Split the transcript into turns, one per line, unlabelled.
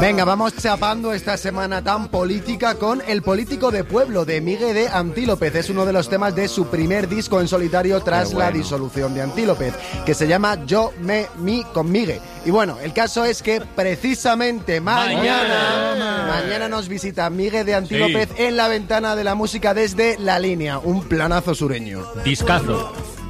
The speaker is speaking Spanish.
Venga, vamos chapando esta semana tan política con El político de pueblo de Migue de Antílopez. Es uno de los temas de su primer disco en solitario tras la disolución de Antílopez, que se llama Yo, me, mi con Migue. Y bueno, el caso es que precisamente mañana nos visita Migue de Antílopez en La Ventana de la Música desde La Línea, un planazo sureño.
Discazo.